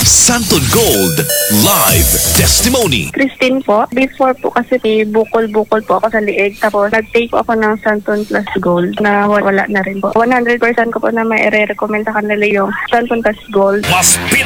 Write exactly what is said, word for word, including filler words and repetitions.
Santon Gold Live Testimony. Christine po, before po kasi may bukol-bukol po ako sa liig. Tapos nag-take po ako ng Santon Plus Gold na wala na rin po. one hundred percent ko po na may i-recommend sa kanila yung Santon Plus Gold. Mas